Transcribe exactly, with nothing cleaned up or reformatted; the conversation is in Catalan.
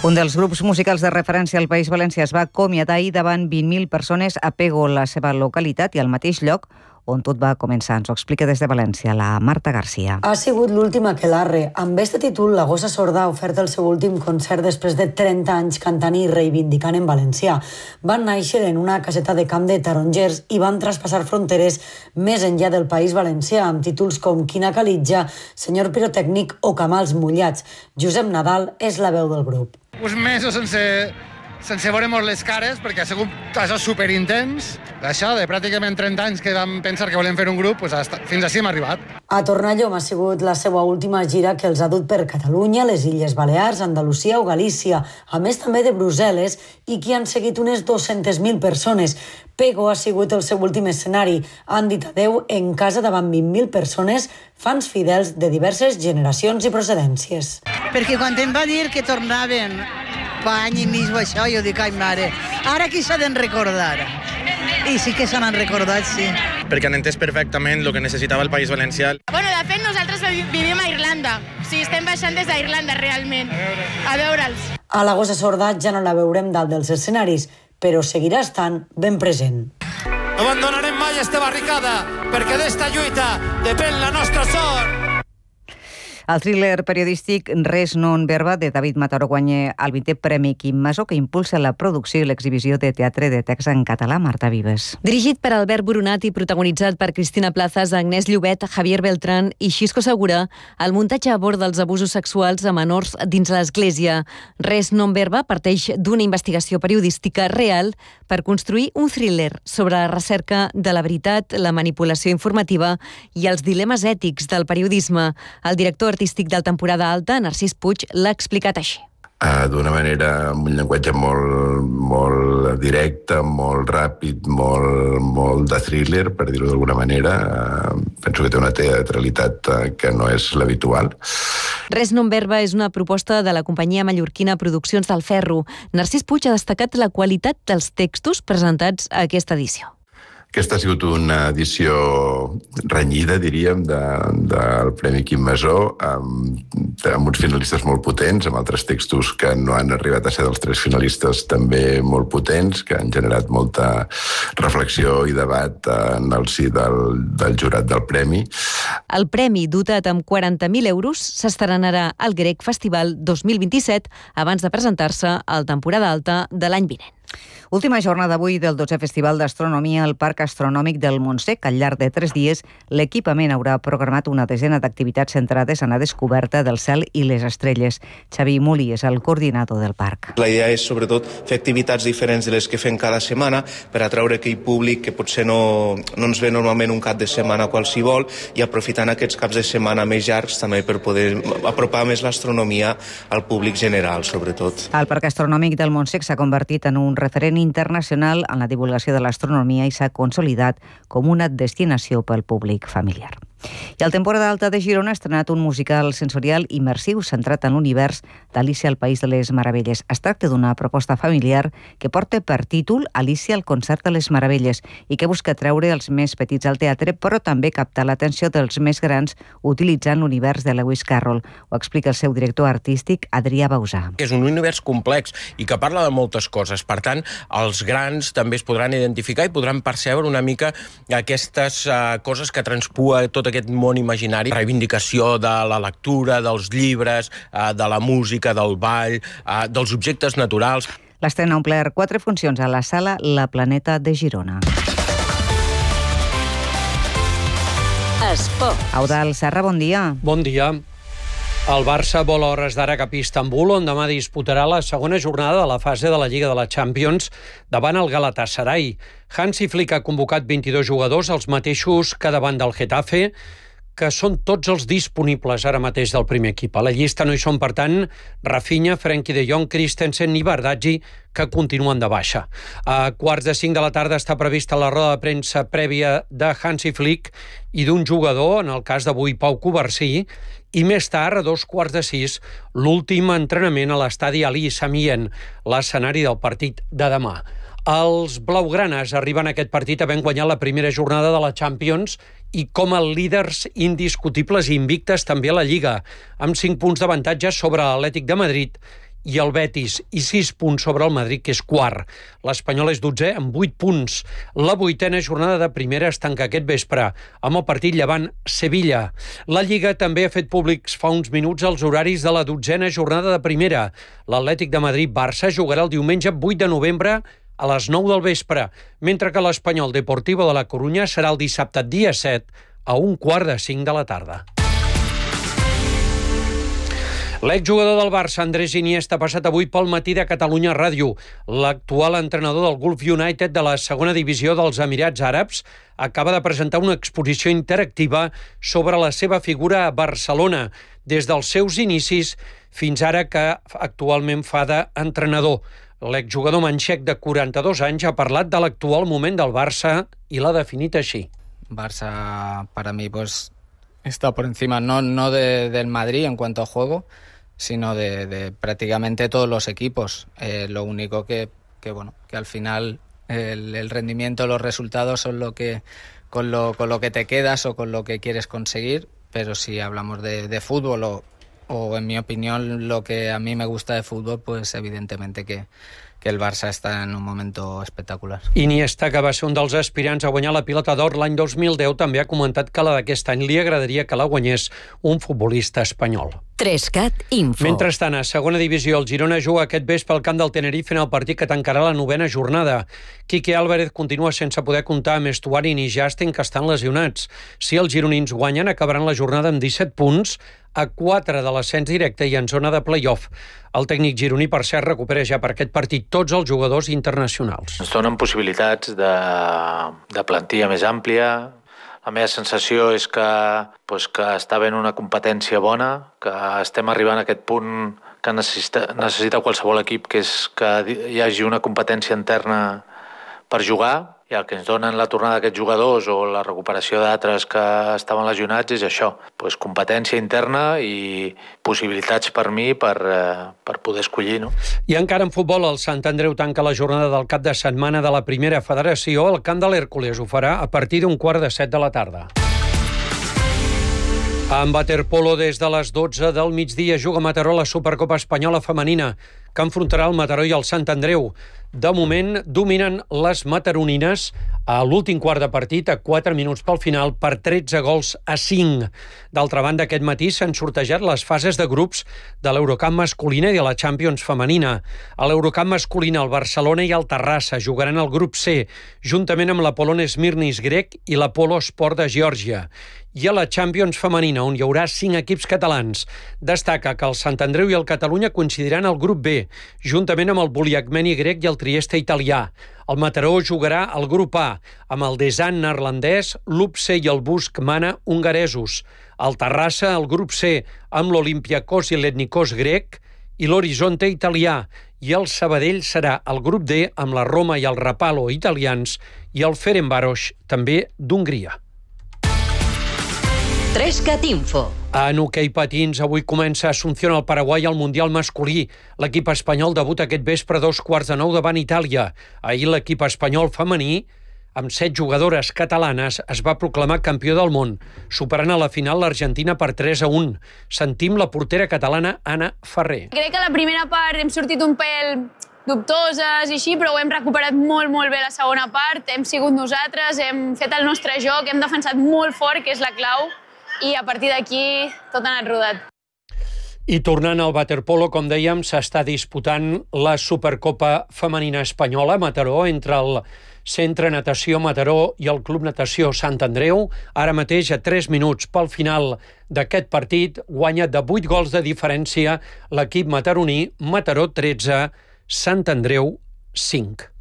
Un dels grups musicals de referència al País Valencià es va acomiadar ahir davant vint mil persones a Pego, la seva localitat, i al mateix lloc on tot va començar. Ens ho explica des de València la Marta Garcia. Ha sigut l'últim aquelarre. Amb este títol, la Gossa Sorda ha ofert el seu últim concert després de trenta anys cantant i reivindicant en valencià. Van néixer en una caseta de camp de tarongers i van traspassar fronteres més enllà del País Valencià, amb títols com Quina calitja, Senyor pirotècnic o Camals mullats. Josep Nadal és la veu del grup. Uns mesos sense... sense veure-mos les cares, perquè ha sigut això superintens. Això, de pràcticament trenta anys que vam pensar que volem fer un grup, doncs hasta, fins així hem arribat. A Tornallom ha sigut la seva última gira que els ha dut per Catalunya, les Illes Balears, Andalusia o Galícia, a més també de Brussel·les, i que han seguit unes dues-centes mil persones. Pego ha sigut el seu últim escenari. Han dit adeu en casa davant vint mil persones, fans fidels de diverses generacions i procedències. Perquè quan em va dir que tornaven fa any i mig o això, jo dic, ai mare, ara qui s'ha d'en recordar? I sí que se n'han recordat, sí. Perquè han entès perfectament el que necessitava el País Valencià. Bueno, de fet, nosaltres vivim a Irlanda. Sí, estem baixant des d'Irlanda, realment, a veure'ls. A la Gossa Sorda ja no la veurem dalt dels escenaris, però seguirà estant ben present. No abandonarem mai esta barricada, perquè d'esta lluita depèn la nostra sort. El thriller periodístic Res non verba de David Mataró guanya el vintè Premi Quim Masó, que impulsa la producció i l'exhibició de teatre de text en català. Marta Vives. Dirigit per Albert Boronat i protagonitzat per Cristina Plazas, Agnès Llobet, Javier Beltrán i Xisco Segura, el muntatge aborda els abusos sexuals a menors dins l'Església. Res non verba parteix d'una investigació periodística real per construir un thriller sobre la recerca de la veritat, la manipulació informativa i els dilemes ètics del periodisme. El director artístic del Temporada Alta, Narcís Puig, l'ha explicat així. Uh, d'una manera, amb un llenguatge molt, molt directe, molt ràpid, molt, molt de thriller, per dir-ho d'alguna manera. Uh, penso que té una teatralitat uh, que no és l'habitual. Res non verba és una proposta de la companyia mallorquina Produccions del Ferro. Narcís Puig ha destacat la qualitat dels textos presentats a aquesta edició. Aquesta ha sigut una edició renyida, diríem, de, del Premi Quim Masó, amb, amb uns finalistes molt potents, amb altres textos que no han arribat a ser dels tres finalistes també molt potents, que han generat molta reflexió i debat en el si del, del jurat del premi. El premi, dotat amb quaranta mil euros, s'estrenarà al Grec Festival dos mil vint-i-set abans de presentar-se al Temporada Alta de l'any vinent. Última jornada avui del dotzè Festival d'Astronomia al Parc Astronòmic del Montsec. Al llarg de tres dies, l'equipament haurà programat una desena d'activitats centrades en la descoberta del cel i les estrelles. Xavi Muli és el coordinador del parc. La idea és, sobretot, fer activitats diferents de les que fem cada setmana per atraure aquell públic que potser no, no ens ve normalment un cap de setmana qualsevol i aprofitant aquests caps de setmana més llargs també per poder apropar més l'astronomia al públic general, sobretot. El Parc Astronòmic del Montsec s'ha convertit en un referent internacional en la divulgació de l'astronomia i s'ha consolidat com una destinació pel públic familiar. I el Temporada Alta de Girona ha estrenat un musical sensorial immersiu centrat en l'univers d'Alícia al País de les Meravelles. Es tracta d'una proposta familiar que porta per títol Alícia al concert de les Meravelles i que busca treure els més petits al teatre, però també captar l'atenció dels més grans utilitzant l'univers de Lewis Carroll. Ho explica el seu director artístic, Adrià Bausà. És un univers complex i que parla de moltes coses. Per tant, els grans també es podran identificar i podran percebre una mica aquestes uh, coses que transpua tot aquest món imaginari. Reivindicació de la lectura, dels llibres, uh, de la música, del ball, uh, dels objectes naturals. L'estrena ha omplert quatre funcions a la sala La Planeta de Girona. Esport. Eudald Serra, bon dia. Bon dia. El Barça vol a hores d'ara cap a Istanbul, on demà disputarà la segona jornada de la fase de la Lliga de la Champions davant el Galatasaray. Hansi Flick ha convocat vint-i-dos jugadors, els mateixos que davant del Getafe, que són tots els disponibles ara mateix del primer equip. A la llista no hi són, per tant, Rafinha, Frenkie de Jong, Christensen i Bardaggi, que continuen de baixa. A quarts de cinc de la tarda està prevista la roda de premsa prèvia de Hansi Flick i d'un jugador, en el cas d'avui Pau Covarsí, i més tard, a dos quarts de sis, l'últim entrenament a l'estadi Ali Samien, l'escenari del partit de demà. Els blaugranes arriben a aquest partit havent guanyat la primera jornada de la Champions i com a líders indiscutibles i invictes també a la Lliga, amb cinc punts d'avantatge sobre l'Atlètic de Madrid i el Betis, i sis punts sobre el Madrid, que és quart. L'Espanyol és dotzè amb vuit punts. La vuitena jornada de primera es tanca aquest vespre amb el partit Llevant-Sevilla. La Lliga també ha fet públics fa uns minuts els horaris de la dotzena jornada de primera. L'Atlètic de Madrid-Barça jugarà el diumenge vuit de novembre a les nou del vespre, mentre que l'Espanyol Deportivo de la Corunya serà el dissabte dia set a un quart de cinc de la tarda. L'exjugador del Barça, Andrés Iniesta, ha passat avui pel Matí de Catalunya Ràdio. L'actual entrenador del Gulf United de la segona divisió dels Emirats Àrabs acaba de presentar una exposició interactiva sobre la seva figura a Barcelona, des dels seus inicis fins ara que actualment fa d'entrenador. L'exjugador manxec de quaranta-dos anys ha parlat de l'actual moment del Barça i l'ha definit així. Barça para mí pues está por encima no, no de, del Madrid en cuanto a juego, sino de, de prácticamente todos los equipos. Eh, lo único que, que bueno que al final el, el rendimiento, los resultados son lo que con lo, con lo que te quedas o con lo que quieres conseguir, pero si hablamos de, de fútbol o, o en mi opinión lo que a mí me gusta de fútbol, pues evidentemente que que el Barça està en un moment espectacular. Iniesta, que va ser un dels aspirants a guanyar la Pilota d'Or l'any dos mil deu, també ha comentat que la d'aquest any li agradaria que la guanyés un futbolista espanyol. Trescat Info. Mentrestant, a segona divisió, el Girona juga aquest vespre al camp del Tenerife en el partit que tancarà la novena jornada. Quique Álvarez continua sense poder comptar amb Estuani i Justin, que estan lesionats. Si els gironins guanyen, acabaran la jornada amb disset punts, a quatre de l'ascens directe i en zona de play-off. El tècnic gironí, per cert, recupera ja per aquest partit tots els jugadors internacionals. Ens donen possibilitats de, de plantilla més àmplia. La meva sensació és que, doncs, que està havent una competència bona, que estem arribant a aquest punt que necessita, necessita qualsevol equip, que és que hi hagi una competència interna per jugar, i el que ens donen la tornada d'aquests jugadors o la recuperació d'altres que estaven lesionats és això, doncs competència interna i possibilitats per mi per, per poder escollir. No? I encara en futbol, el Sant Andreu tanca la jornada del cap de setmana de la primera federació. El camp de l'Hèrcules ho farà a partir d'un quart de set de la tarda. En waterpolo, des de les dotze del migdia, juga Mataró la Supercopa Espanyola Femenina, que enfrontarà el Mataró i el Sant Andreu. De moment, dominen les mataronines a l'últim quart de partit, a quatre minuts pel final, per tretze gols a cinc. D'altra banda, aquest matí s'han sortejat les fases de grups de l'Eurocup masculina i de la Champions femenina. A l'Eurocup masculina, el Barcelona i el Terrassa jugaran al grup C, juntament amb l'Apollon Smirnis grec i l'Apolo Sport de Geòrgia. I a la Champions femenina, on hi haurà cinc equips catalans. Destaca que el Sant Andreu i el Catalunya coincidiran al grup B, juntament amb el Buliacmeni grec i el Trieste italià. El Mataró jugarà al grup A, amb el Desan neerlandès, l'Upse i el Busk Mana hongaresos. El Terrassa, al grup C, amb l'Olympiakos i l'Etnikos grec i l'Horizonte italià. I el Sabadell serà al grup D, amb la Roma i el Rapallo italians i el Ferencváros, també d'Hongria. Trescat Info. En hoquei patins, avui comença a Asunción al Paraguai el Mundial masculí. L'equip espanyol debuta aquest vespre a dos quarts de nou davant Itàlia. Ahir l'equip espanyol femení, amb set jugadores catalanes, es va proclamar campió del món, superant a la final l'Argentina per tres a un. Sentim la portera catalana Anna Ferrer. Crec que la primera part hem sortit un pèl dubtoses i així, però ho hem recuperat molt, molt bé la segona part. Hem sigut nosaltres, hem fet el nostre joc, hem defensat molt fort, que és la clau, i a partir d'aquí tot ha anat rodat. I tornant al waterpolo, com dèiem, s'està disputant la Supercopa Femenina Espanyola a Mataró entre el Centre Natació Mataró i el Club Natació Sant Andreu. Ara mateix, a tres minuts pel final d'aquest partit, guanya de vuit gols de diferència l'equip mataroní, Mataró tretze, Sant Andreu cinc.